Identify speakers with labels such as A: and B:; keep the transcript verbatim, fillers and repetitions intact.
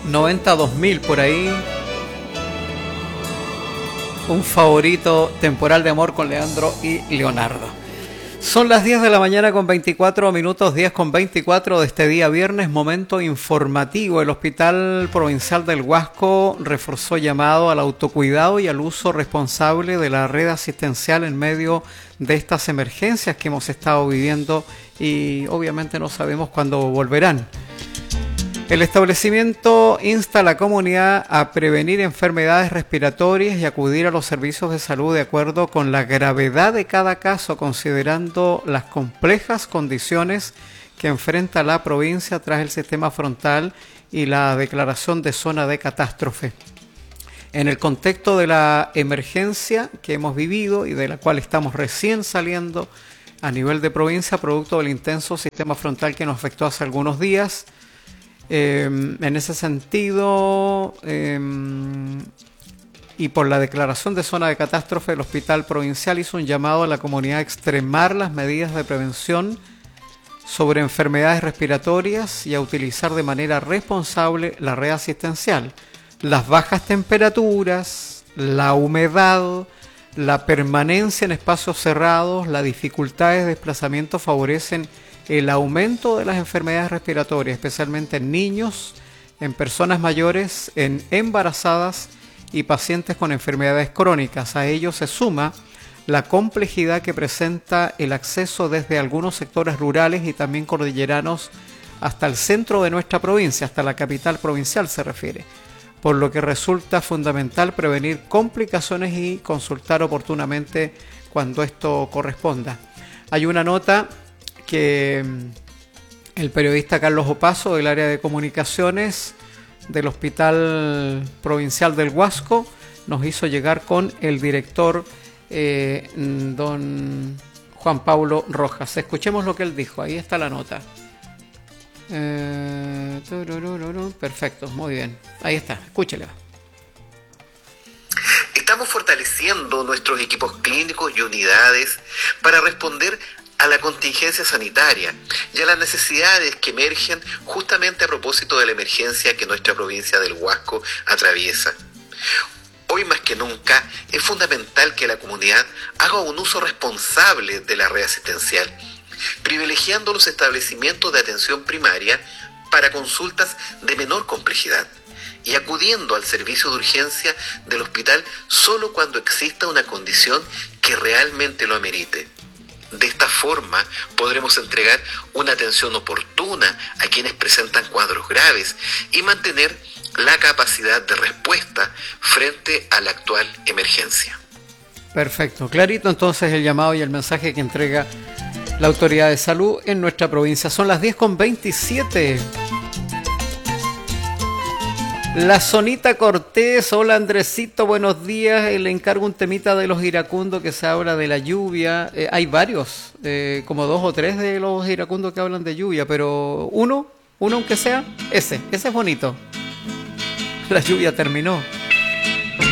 A: noventa dos mil por ahí. Un favorito, Temporal de Amor con Leandro y Leonardo. Son las diez de la mañana con veinticuatro minutos, diez con veinticuatro de este día viernes, momento informativo. El Hospital Provincial del Huasco reforzó llamado al autocuidado y al uso responsable de la red asistencial en medio de estas emergencias que hemos estado viviendo y obviamente no sabemos cuándo volverán. El establecimiento insta a la comunidad a prevenir enfermedades respiratorias y acudir a los servicios de salud de acuerdo con la gravedad de cada caso, considerando las complejas condiciones que enfrenta la provincia tras el sistema frontal y la declaración de zona de catástrofe. En el contexto de la emergencia que hemos vivido y de la cual estamos recién saliendo a nivel de provincia, producto del intenso sistema frontal que nos afectó hace algunos días, Eh, en ese sentido, eh, y por la declaración de zona de catástrofe, el Hospital Provincial hizo un llamado a la comunidad a extremar las medidas de prevención sobre enfermedades respiratorias y a utilizar de manera responsable la red asistencial. Las bajas temperaturas, la humedad, la permanencia en espacios cerrados, las dificultades de desplazamiento favorecen el aumento de las enfermedades respiratorias, especialmente en niños, en personas mayores, en embarazadas y pacientes con enfermedades crónicas. A ello se suma la complejidad que presenta el acceso desde algunos sectores rurales y también cordilleranos hasta el centro de nuestra provincia, hasta la capital provincial se refiere, por lo que resulta fundamental prevenir complicaciones y consultar oportunamente cuando esto corresponda. Hay una nota que el periodista Carlos Opaso del área de comunicaciones del Hospital Provincial del Huasco nos hizo llegar con el director eh, don Juan Pablo Rojas. Escuchemos lo que él dijo, ahí está la nota. Eh, perfecto, muy bien, ahí está, escúchele.
B: Estamos fortaleciendo nuestros equipos clínicos y unidades para responder a la contingencia sanitaria y a las necesidades que emergen justamente a propósito de la emergencia que nuestra provincia del Huasco atraviesa. Hoy más que nunca es fundamental que la comunidad haga un uso responsable de la red asistencial, privilegiando los establecimientos de atención primaria para consultas de menor complejidad y acudiendo al servicio de urgencia del hospital solo cuando exista una condición que realmente lo amerite. De esta forma podremos entregar una atención oportuna a quienes presentan cuadros graves y mantener la capacidad de respuesta frente a la actual emergencia.
A: Perfecto, clarito entonces el llamado y el mensaje que entrega la autoridad de salud en nuestra provincia. Son las diez con veintisiete. La Sonita Cortés, hola Andresito, buenos días. Le encargo un temita de los iracundos que se habla de la lluvia. Eh, hay varios, eh, como dos o tres de los iracundos que hablan de lluvia, pero uno, uno aunque sea, ese, ese es bonito. La lluvia terminó.